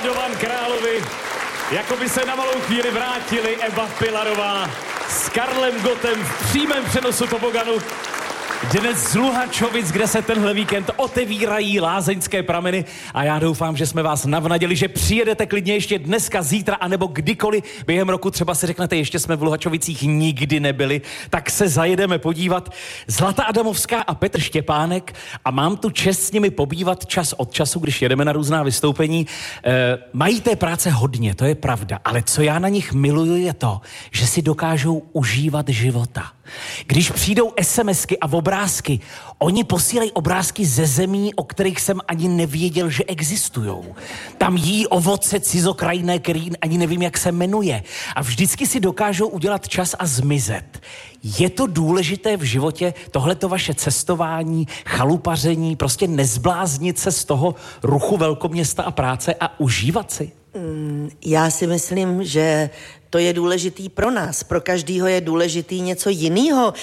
Radovan Královi, jako by se na malou chvíli vrátili Eva Pilarová s Karlem Gottem v přímém přenosu toboganu. Dnes z Luhačovic, kde se tenhle víkend otevírají lázeňské prameny a já doufám, že jsme vás navnadili, že přijedete klidně ještě dneska, zítra, anebo kdykoliv během roku, třeba si řeknete, ještě jsme v Luhačovicích nikdy nebyli, tak se zajedeme podívat. Zlata Adamovská a Petr Štěpánek a mám tu čest s nimi pobývat čas od času, když jedeme na různá vystoupení. Mají té práce hodně, to je pravda, ale co já na nich miluju je to, že si dokážou užívat života. Když přijdou SMSky a obrázky, oni posílají obrázky ze zemí, o kterých jsem ani nevěděl, že existujou. Tam jí ovoce cizokrajné, který ani nevím, jak se jmenuje. A vždycky si dokážou udělat čas a zmizet. Je to důležité v životě, tohleto vaše cestování, chalupaření, prostě nezbláznit se z toho ruchu velkoměsta a práce a užívat si? Já si myslím, že to je důležitý pro nás. Pro každýho je důležitý něco jinýho.